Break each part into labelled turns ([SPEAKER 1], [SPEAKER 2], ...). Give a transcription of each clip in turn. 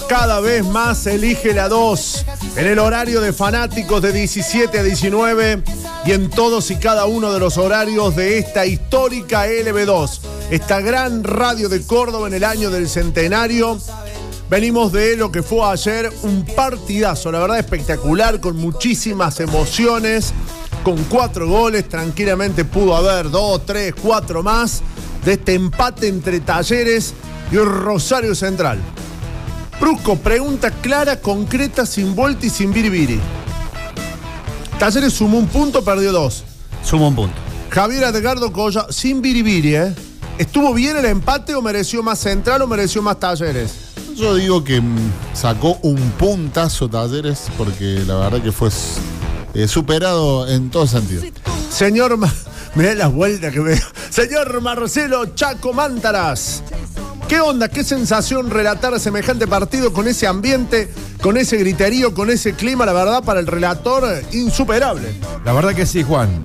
[SPEAKER 1] cada vez más elige la 2 en el horario de fanáticos de 17 a 19 y en todos y cada uno de los horarios de esta histórica LB2, esta gran radio de Córdoba en el año del centenario. Venimos de lo que fue ayer un partidazo, la verdad espectacular, con muchísimas emociones, con 4 goles, tranquilamente pudo haber 2, 3, 4 más de este empate entre Talleres y el Rosario Central. Brusco, pregunta clara, concreta, sin vuelta y sin biribiri. Talleres sumó un punto, perdió 2.
[SPEAKER 2] Sumó un punto.
[SPEAKER 1] Javier Edgardo Colla, sin biribiri, ¿estuvo bien el empate o mereció más Central o mereció más Talleres?
[SPEAKER 3] Yo digo que sacó un puntazo Talleres porque la verdad que fue superado en todo sentido.
[SPEAKER 1] Señor, mirá las vueltas que veo. Señor Marcelo Chaco Mántaras, ¿qué onda? ¿Qué sensación relatar semejante partido con ese ambiente, con ese griterío, con ese clima? La verdad, para el relator, insuperable.
[SPEAKER 4] La verdad que sí, Juan.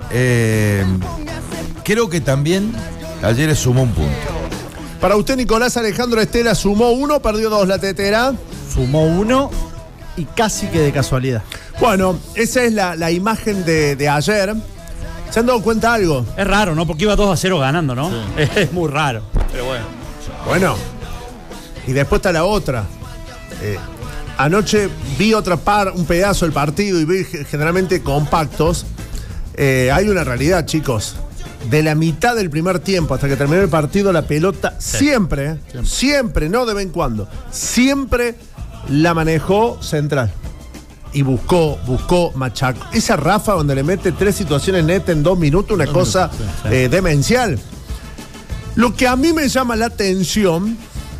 [SPEAKER 4] Creo que también Talleres sumó un punto.
[SPEAKER 1] Para usted, Nicolás Alejandro Estela, ¿sumó 1, perdió 2 la tetera?
[SPEAKER 5] Sumó 1 y casi que de casualidad.
[SPEAKER 1] Bueno, esa es la imagen de ayer. ¿Se han dado cuenta de algo?
[SPEAKER 2] Es raro, ¿no? Porque iba 2-0 ganando, ¿no? Sí. Es muy raro, pero bueno.
[SPEAKER 1] Bueno, y después está la otra. Anoche vi un pedazo del partido y vi generalmente compactos. Hay una realidad, chicos. De la mitad del primer tiempo hasta que terminó el partido, la pelota siempre, no de vez en cuando, siempre la manejó Central. Y buscó, machacó. Esa Rafa donde le mete 3 situaciones netas en 2 minutos, una cosa demencial. Lo que a mí me llama la atención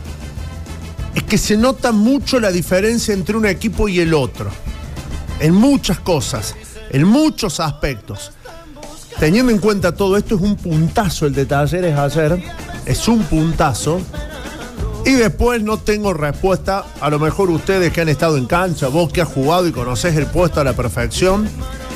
[SPEAKER 1] es que se nota mucho la diferencia entre un equipo y el otro. En muchas cosas, en muchos aspectos. Teniendo en cuenta todo esto, es un puntazo el de Talleres ayer. Es un puntazo. Y después no tengo respuesta. A lo mejor ustedes que han estado en cancha, vos que has jugado y conocés el puesto a la perfección.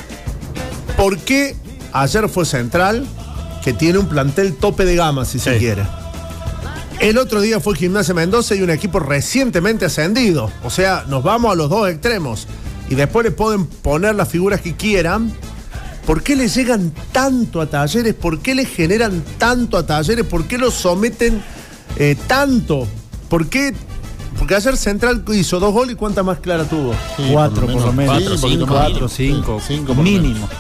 [SPEAKER 1] ¿Por qué ayer fue Central, que tiene un plantel tope de gama, si se quiere? El otro día fue Gimnasia Mendoza y un equipo recientemente ascendido. O sea, nos vamos a los dos extremos. Y después le pueden poner las figuras que quieran. ¿Por qué le llegan tanto a Talleres? ¿Por qué le generan tanto a Talleres? ¿Por qué lo someten tanto? ¿Por qué? Porque ayer Central hizo 2 goles y ¿cuántas más claras tuvo?
[SPEAKER 5] 4 por lo menos.
[SPEAKER 2] 4, 5 mínimo.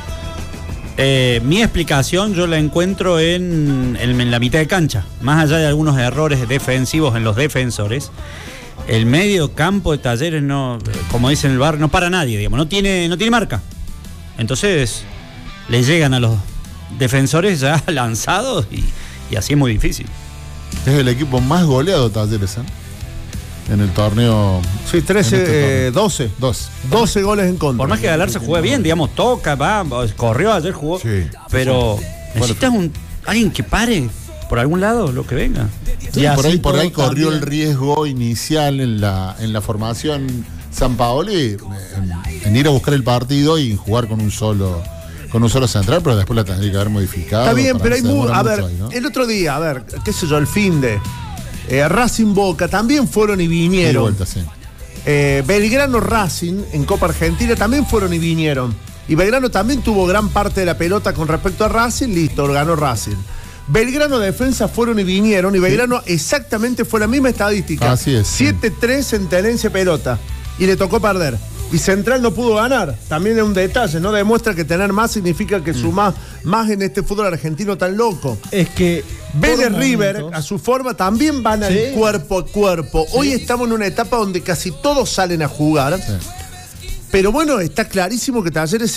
[SPEAKER 2] Mi explicación yo la encuentro en la mitad de cancha. Más allá de algunos errores defensivos en los defensores, el medio campo de Talleres no, como dicen en el bar, no para nadie, digamos, no tiene marca. Entonces le llegan a los defensores ya lanzados y así es muy difícil.
[SPEAKER 3] Es el equipo más goleado Talleres, en el torneo.
[SPEAKER 1] Sí, 12 goles en contra.
[SPEAKER 2] Por más que Galarza juegue bien, digamos, toca, va, corrió ayer, jugó. Sí. Pero necesitas alguien que pare por algún lado lo que venga.
[SPEAKER 3] Sí, por ahí corrió el riesgo inicial en la formación Sampaoli en ir a buscar el partido y jugar con un solo central, pero después la tendría que haber modificado.
[SPEAKER 1] Está bien, pero hay a ver, ahí, ¿no? El otro día, a ver, qué sé yo, el fin de Racing Boca también fueron y vinieron.
[SPEAKER 3] Vuelta, sí.
[SPEAKER 1] Belgrano Racing en Copa Argentina también fueron y vinieron. Y Belgrano también tuvo gran parte de la pelota con respecto a Racing, listo, ganó Racing. Belgrano Defensa fueron y vinieron y Belgrano exactamente fue la misma estadística.
[SPEAKER 3] Así es.
[SPEAKER 1] 7-3 en tenencia pelota y le tocó perder. Y Central no pudo ganar. También es un detalle, ¿no? Demuestra que tener más significa que sumás más en este fútbol argentino tan loco.
[SPEAKER 5] Es que
[SPEAKER 1] Vélez River, a su forma, también van al cuerpo a cuerpo. Sí. Hoy estamos en una etapa donde casi todos salen a jugar. Sí. Pero bueno, está clarísimo que Talleres